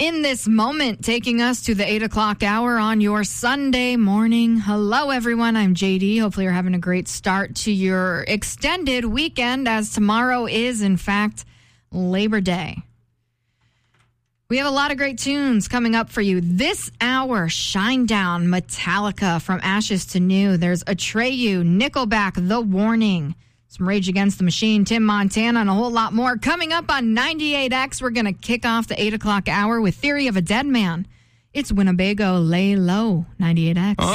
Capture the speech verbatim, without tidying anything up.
in this moment, taking us to the eight o'clock hour on your Sunday morning. Hello, everyone. I'm J D. Hopefully you're having a great start to your extended weekend, as tomorrow is, in fact, Labor Day. We have a lot of great tunes coming up for you. This hour, Shinedown, Metallica, From Ashes to New. There's Atreyu, Nickelback, The Warning, some Rage Against the Machine, Tim Montana, and a whole lot more. Coming up on ninety-eight X, we're going to kick off the eight o'clock hour with Theory of a Dead Man. It's Winnebago, Lay Low, ninety-eight X. Oh.